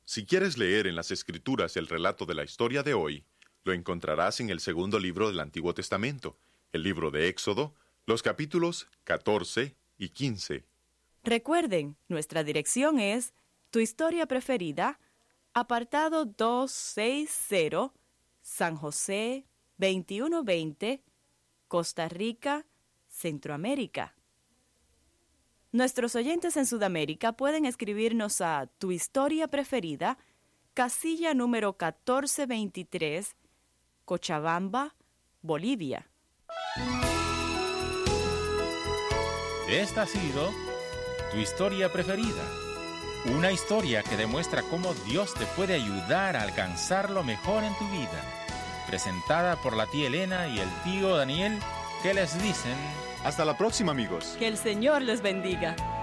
Si quieres leer en las Escrituras el relato de la historia de hoy, lo encontrarás en el segundo libro del Antiguo Testamento, el libro de Éxodo, los capítulos 14 y 15. Recuerden, nuestra dirección es Tu Historia Preferida, apartado 260, San José, 2120, Costa Rica, Centroamérica. Nuestros oyentes en Sudamérica pueden escribirnos a Tu Historia Preferida, casilla número 1423, Cochabamba, Bolivia. Esta ha sido Tu Historia Preferida, una historia que demuestra cómo Dios te puede ayudar a alcanzar lo mejor en tu vida. Presentada por la tía Elena y el tío Daniel, que les dicen: Hasta la próxima, amigos. Que el Señor les bendiga.